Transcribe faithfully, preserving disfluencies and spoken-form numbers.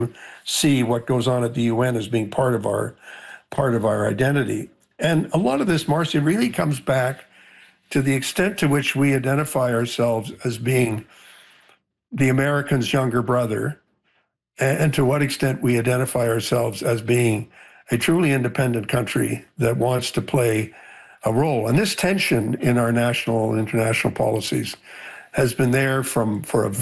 see what goes on at the U N as being part of our part of our identity. And a lot of this, Marcia, really comes back to the extent to which we identify ourselves as being the American's younger brother, and to what extent we identify ourselves as being a truly independent country that wants to play a role. And this tension in our national and international policies has been there from for a